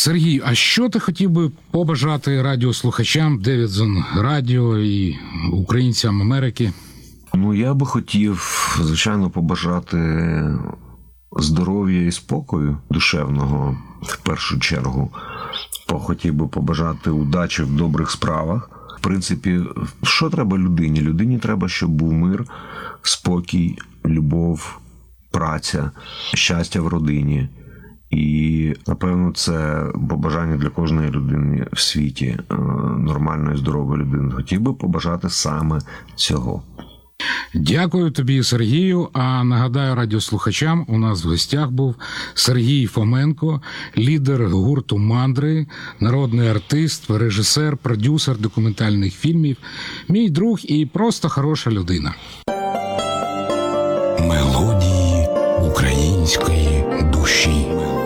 Сергій, а що ти хотів би побажати радіослухачам Девідсон Радіо і українцям Америки? Я би хотів, звичайно, побажати здоров'я і спокою душевного, в першу чергу. Хотів би побажати удачі в добрих справах. В принципі, що треба людині? Людині треба, щоб був мир, спокій, любов, праця, щастя в родині. І, напевно, це побажання для кожної людини в світі, нормальної, здорової людини. Хотів би побажати саме цього. Дякую тобі, Сергію. А нагадаю радіослухачам, у нас в гостях був Сергій Фоменко, лідер гурту «Мандри», народний артист, режисер, продюсер документальних фільмів, мій друг і просто хороша людина. Мелодії української душі.